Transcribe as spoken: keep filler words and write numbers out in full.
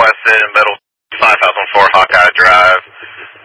West End, Metal five thousand four Hawkeye Drive.